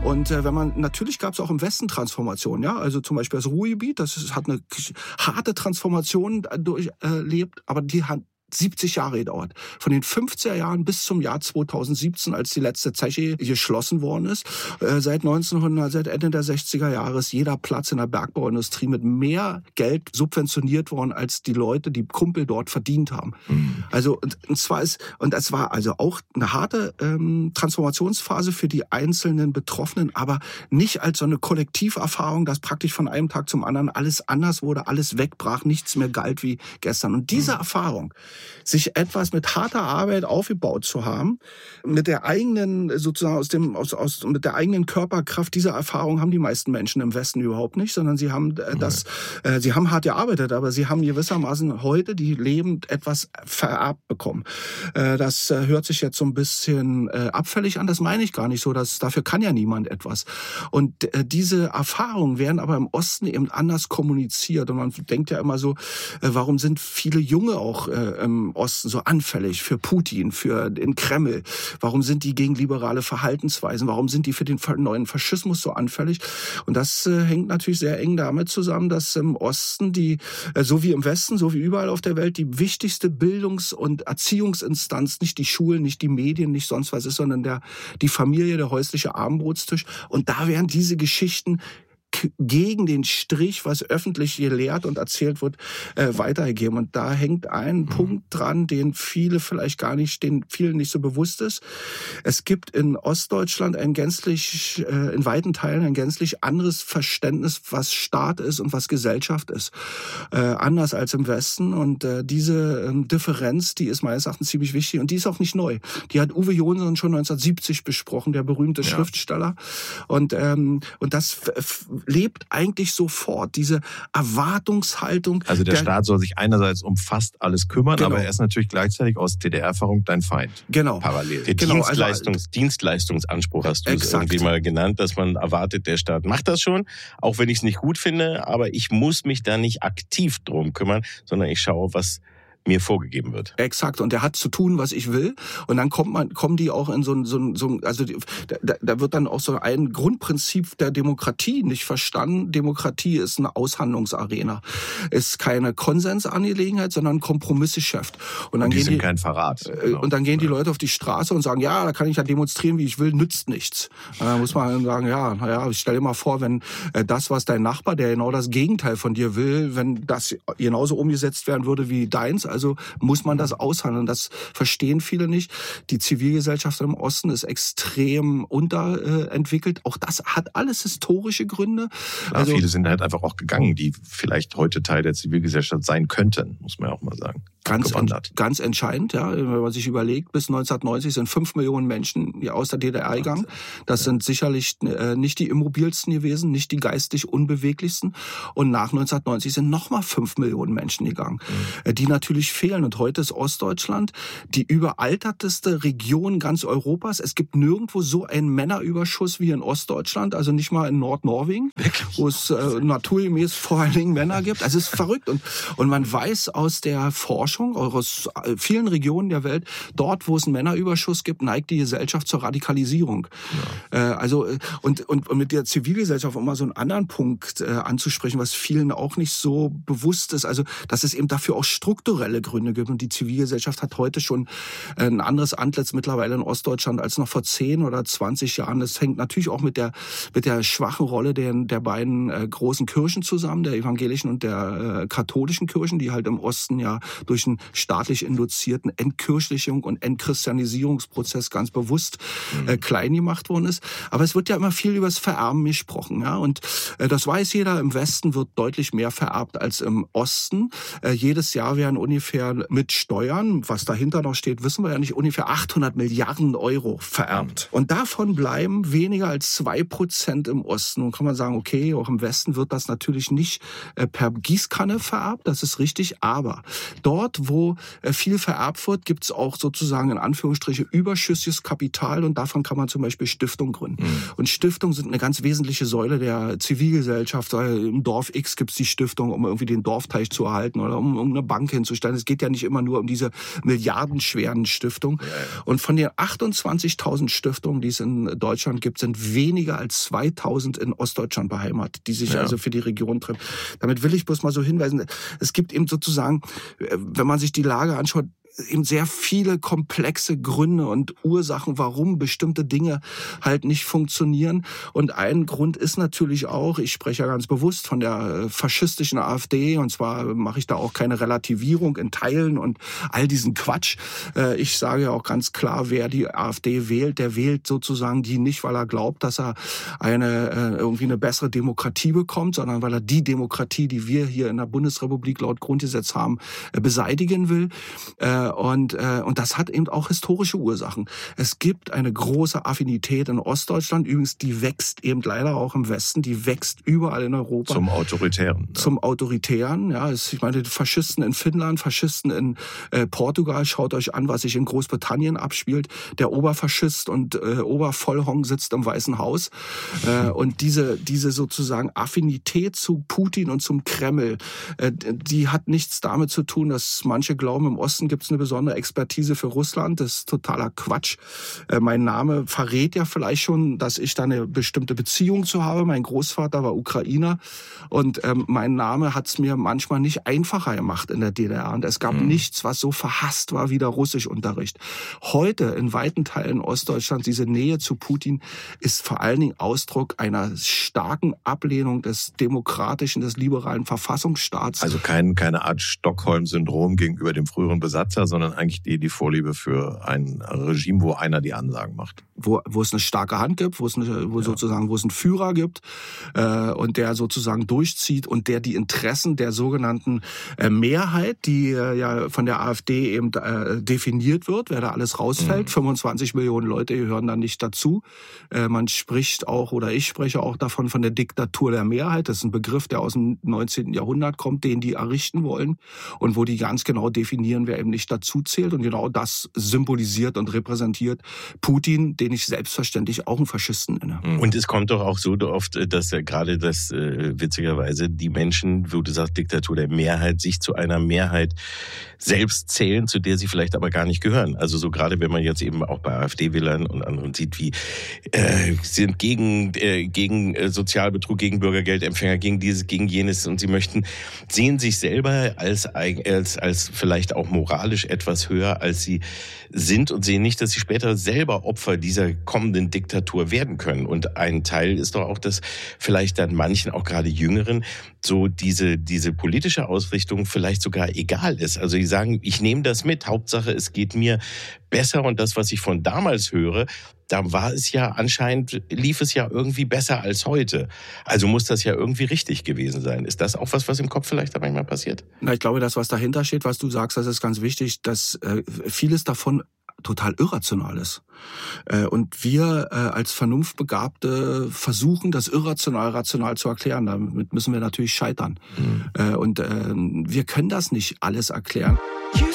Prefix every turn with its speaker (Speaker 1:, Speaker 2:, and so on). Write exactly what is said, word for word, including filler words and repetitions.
Speaker 1: Und äh, wenn man natürlich gab es auch im Westen Transformationen, ja, also zum Beispiel das Ruhrgebiet, das ist, hat eine harte Transformation durchlebt, äh, aber die hat siebzig Jahre gedauert. Von den fünfziger Jahren bis zum Jahr zweitausendsiebzehn, als die letzte Zeche geschlossen worden ist. Äh, seit neunzehnhundert, seit Ende der sechziger Jahre ist jeder Platz in der Bergbauindustrie mit mehr Geld subventioniert worden, als die Leute, die Kumpel dort verdient haben. Mhm. Also, und, und zwar ist, und das war also auch eine harte ähm, Transformationsphase für die einzelnen Betroffenen, aber nicht als so eine Kollektiverfahrung, dass praktisch von einem Tag zum anderen alles anders wurde, alles wegbrach, nichts mehr galt wie gestern. Und diese mhm. Erfahrung, sich etwas mit harter Arbeit aufgebaut zu haben, mit der eigenen, sozusagen aus dem, aus, aus, mit der eigenen Körperkraft, diese Erfahrung haben die meisten Menschen im Westen überhaupt nicht, sondern sie haben äh, das, äh, sie haben hart gearbeitet, aber sie haben gewissermaßen heute, die lebend etwas vererbt bekommen. Äh, das äh, hört sich jetzt so ein bisschen äh, abfällig an, das meine ich gar nicht so, dass, dafür kann ja niemand etwas. Und äh, diese Erfahrungen werden aber im Osten eben anders kommuniziert und man denkt ja immer so, äh, warum sind viele Junge auch äh, im Osten so anfällig für Putin, für den Kreml? Warum sind die gegen liberale Verhaltensweisen? Warum sind die für den neuen Faschismus so anfällig? Und das äh, hängt natürlich sehr eng damit zusammen, dass im Osten die, äh, so wie im Westen, so wie überall auf der Welt, die wichtigste Bildungs- und Erziehungsinstanz nicht die Schulen, nicht die Medien, nicht sonst was ist, sondern der, die Familie, der häusliche Abendbrotstisch. Und da werden diese Geschichten gegen den Strich, was öffentlich gelehrt und erzählt wird, äh, weitergegeben. Und da hängt ein mhm. Punkt dran, den viele vielleicht gar nicht, den vielen nicht so bewusst ist. Es gibt in Ostdeutschland ein gänzlich, äh, in weiten Teilen ein gänzlich anderes Verständnis, was Staat ist und was Gesellschaft ist. Äh, anders als im Westen. Und äh, diese ähm, Differenz, die ist meines Erachtens ziemlich wichtig. Und die ist auch nicht neu. Die hat Uwe Jonsson schon neunzehnhundertsiebzig besprochen, der berühmte ja. Schriftsteller. Und, ähm, und das f- lebt eigentlich sofort, diese Erwartungshaltung.
Speaker 2: Also der, der Staat soll sich einerseits um fast alles kümmern,
Speaker 1: genau.
Speaker 2: aber er ist natürlich gleichzeitig aus D D R-Erfahrung dein Feind.
Speaker 1: Genau.
Speaker 2: Parallel.
Speaker 3: Der
Speaker 1: genau,
Speaker 3: Dienstleistungs,
Speaker 1: also,
Speaker 3: Dienstleistungsanspruch hast du es
Speaker 1: exakt.
Speaker 3: irgendwie mal genannt, dass man erwartet, der Staat macht das schon, auch wenn ich es nicht gut finde, aber ich muss mich da nicht aktiv drum kümmern, sondern ich schaue, was mir vorgegeben wird.
Speaker 1: Exakt. Und der hat zu tun, was ich will. Und dann kommt man, kommen die auch in so ein, so ein, so ein also die, da, da wird dann auch so ein Grundprinzip der Demokratie nicht verstanden. Demokratie ist eine Aushandlungsarena. Ist keine Konsensangelegenheit, sondern ein Kompromissgeschäft. Und dann
Speaker 2: und die
Speaker 1: gehen
Speaker 2: sind
Speaker 1: die,
Speaker 2: kein Verrat. Genau.
Speaker 1: Und dann gehen die Leute auf die Straße und sagen, ja, da kann ich ja demonstrieren, wie ich will, nützt nichts. Da muss man dann sagen, ja, naja, stell dir mal vor, wenn das, was dein Nachbar, der genau das Gegenteil von dir will, wenn das genauso umgesetzt werden würde wie deins, also muss man das aushandeln. Das verstehen viele nicht. Die Zivilgesellschaft im Osten ist extrem unterentwickelt. Auch das hat alles historische Gründe.
Speaker 2: Klar, also, viele sind halt einfach auch gegangen, die vielleicht heute Teil der Zivilgesellschaft sein könnten, muss man ja auch mal sagen.
Speaker 1: Ganz, ent, ganz entscheidend, ja, wenn man sich überlegt, bis neunzehnhundertneunzig sind fünf Millionen Menschen aus der D D R gegangen. Das ja. sind sicherlich äh, nicht die immobilsten gewesen, nicht die geistig unbeweglichsten. Und nach neunzehnhundertneunzig sind nochmal fünf Millionen Menschen gegangen, mhm. die natürlich fehlen. Und heute ist Ostdeutschland die überalterteste Region ganz Europas. Es gibt nirgendwo so einen Männerüberschuss wie in Ostdeutschland, also nicht mal in Nordnorwegen, wo es äh, naturgemäß vor allen Dingen Männer gibt. Also es ist verrückt. Und, und man weiß aus der Forschung, aus vielen Regionen der Welt, dort, wo es einen Männerüberschuss gibt, neigt die Gesellschaft zur Radikalisierung. Ja. Äh, also und, und, und mit der Zivilgesellschaft, um mal so einen anderen Punkt äh, anzusprechen, was vielen auch nicht so bewusst ist, also dass es eben dafür auch strukturelle Gründe gibt. Und die Zivilgesellschaft hat heute schon ein anderes Antlitz mittlerweile in Ostdeutschland als noch vor zehn oder zwanzig Jahren. Das hängt natürlich auch mit der, mit der schwachen Rolle der, der beiden äh, großen Kirchen zusammen, der evangelischen und der äh, katholischen Kirchen, die halt im Osten ja durch einen staatlich induzierten Entkirchlichung und Entchristianisierungsprozess ganz bewusst äh, klein gemacht worden ist. Aber es wird ja immer viel über das Vererben gesprochen. Ja? Und äh, das weiß jeder, im Westen wird deutlich mehr vererbt als im Osten. Äh, jedes Jahr werden ungefähr mit Steuern, was dahinter noch steht, wissen wir ja nicht, ungefähr achthundert Milliarden Euro vererbt. Und davon bleiben weniger als zwei Prozent im Osten. Und kann man sagen, okay, auch im Westen wird das natürlich nicht äh, per Gießkanne vererbt, das ist richtig, aber dort, wo viel vererbt wird, gibt es auch sozusagen in Anführungsstriche überschüssiges Kapital und davon kann man zum Beispiel Stiftungen gründen. Mhm. Und Stiftungen sind eine ganz wesentliche Säule der Zivilgesellschaft. Im Dorf X gibt es die Stiftung, um irgendwie den Dorfteich zu erhalten oder um, um eine Bank hinzustellen. vorstellen. Es geht ja nicht immer nur um diese milliardenschweren Stiftungen. Ja, ja. Und von den achtundzwanzigtausend Stiftungen, die es in Deutschland gibt, sind weniger als zweitausend in Ostdeutschland beheimatet, die sich ja. also für die Region treffen. Damit will ich bloß mal so hinweisen, es gibt eben sozusagen, wenn man sich die Lage anschaut, eben sehr viele komplexe Gründe und Ursachen, warum bestimmte Dinge halt nicht funktionieren. Und ein Grund ist natürlich auch, ich spreche ja ganz bewusst von der faschistischen AfD, und zwar mache ich da auch keine Relativierung in Teilen und all diesen Quatsch. Ich sage ja auch ganz klar, wer die AfD wählt, der wählt sozusagen die nicht, weil er glaubt, dass er eine irgendwie eine bessere Demokratie bekommt, sondern weil er die Demokratie, die wir hier in der Bundesrepublik laut Grundgesetz haben, beseitigen will. Und, äh, und das hat eben auch historische Ursachen. Es gibt eine große Affinität in Ostdeutschland, übrigens, die wächst eben leider auch im Westen, die wächst überall in Europa.
Speaker 2: Zum Autoritären.
Speaker 1: Ja. Zum Autoritären, ja. Ich meine, die Faschisten in Finnland, Faschisten in äh, Portugal, schaut euch an, was sich in Großbritannien abspielt. Der Oberfaschist und äh, Obervollhong sitzt im Weißen Haus. Äh, und diese, diese sozusagen Affinität zu Putin und zum Kreml, äh, die hat nichts damit zu tun, dass manche glauben, im Osten gibt es eine besondere Expertise für Russland. Das ist totaler Quatsch. Äh, mein Name verrät ja vielleicht schon, dass ich da eine bestimmte Beziehung zu habe. Mein Großvater war Ukrainer und ähm, mein Name hat es mir manchmal nicht einfacher gemacht in der D D R. Und es gab mhm. nichts, was so verhasst war wie der Russischunterricht. Heute in weiten Teilen Ostdeutschlands, diese Nähe zu Putin ist vor allen Dingen Ausdruck einer starken Ablehnung des demokratischen, des liberalen Verfassungsstaats.
Speaker 2: Also kein, keine Art Stockholm-Syndrom gegenüber dem früheren Besatzer, sondern eigentlich die, die Vorliebe für ein Regime, wo einer die Ansagen macht.
Speaker 1: Wo, wo es eine starke Hand gibt, wo es eine, wo ja. sozusagen, wo es einen Führer gibt äh, und der sozusagen durchzieht und der die Interessen der sogenannten äh, Mehrheit, die äh, ja von der AfD eben äh, definiert wird, wer da alles rausfällt, mhm. fünfundzwanzig Millionen Leute gehören da nicht dazu. Äh, man spricht auch, oder ich spreche auch davon, von der Diktatur der Mehrheit. Das ist ein Begriff, der aus dem neunzehnten Jahrhundert kommt, den die errichten wollen und wo die ganz genau definieren, wer eben nicht dazu zählt. Und genau das symbolisiert und repräsentiert Putin, den ich selbstverständlich auch einen Faschisten nenne.
Speaker 3: Und es kommt doch auch so oft, dass ja gerade das äh, witzigerweise die Menschen, wo du sagst, Diktatur der Mehrheit, sich zu einer Mehrheit selbst zählen, zu der sie vielleicht aber gar nicht gehören. Also so gerade wenn man jetzt eben auch bei AfD-Wählern und anderen sieht, wie äh, sind gegen äh, gegen äh, Sozialbetrug, gegen Bürgergeldempfänger, gegen dieses, gegen jenes, und sie möchten sehen sich selber als als als vielleicht auch moralisch etwas höher, als sie sind, und sehen nicht, dass sie später selber Opfer dieser kommenden Diktatur werden können. Und ein Teil ist doch auch, dass vielleicht dann manchen, auch gerade Jüngeren, so diese diese politische Ausrichtung vielleicht sogar egal ist. Also die sagen, ich nehme das mit, Hauptsache es geht mir besser, und das, was ich von damals höre, da war es ja anscheinend, lief es ja irgendwie besser als heute. Also muss das ja irgendwie richtig gewesen sein. Ist das auch was, was im Kopf vielleicht da manchmal passiert?
Speaker 1: Na, ich glaube, das, was dahinter steht, was du sagst, das ist ganz wichtig, dass äh, vieles davon total irrational ist. Äh, und wir äh, als Vernunftbegabte versuchen, das irrational rational zu erklären. Damit müssen wir natürlich scheitern. Mhm. Äh, und äh, wir können das nicht alles erklären. You